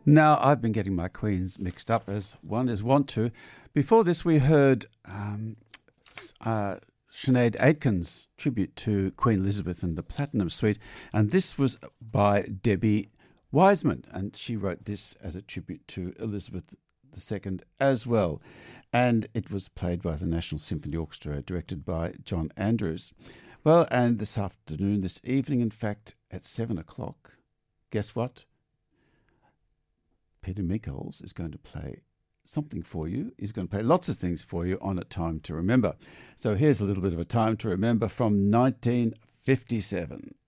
Now, I've been getting my queens mixed up, as one is wont to. Before this, we heard Sinead Aitken's tribute to Queen Elizabeth and the Platinum Suite, and this was by Debbie Wiseman, and she wrote this as a tribute to Elizabeth II as well. And it was played by the National Symphony Orchestra, directed by John Andrews. Well, and this afternoon, this evening, in fact, at 7 o'clock, guess what? Peter Michaels is going to play something for you. He's going to play lots of things for you on A Time to Remember. So here's a little bit of A Time to Remember from 1957.